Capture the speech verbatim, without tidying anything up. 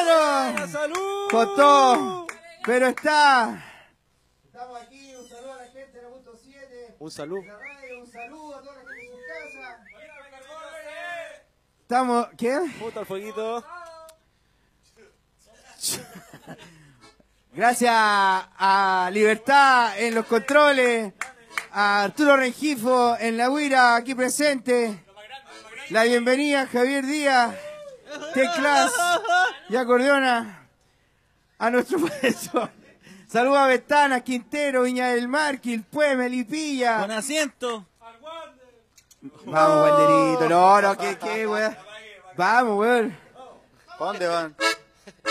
hermano. ¡Salud! Costó, pero está. Estamos aquí, un saludo a la gente de la punto siete. Un saludo. Un saludo a toda la gente en su casa. Estamos, ¿qué? Puta el fueguito. Gracias a Libertad en los controles, a Arturo Rengifo en la huira aquí presente. La bienvenida a Javier Díaz, teclas y acordeona, a nuestro profesor. Saludos a Ventana, Quintero, Viña del Mar, Quilpué, Melipilla. Con asiento. Vamos, Wanderito. No, no, que, que, weón. Vamos, weón. ¿Para dónde van?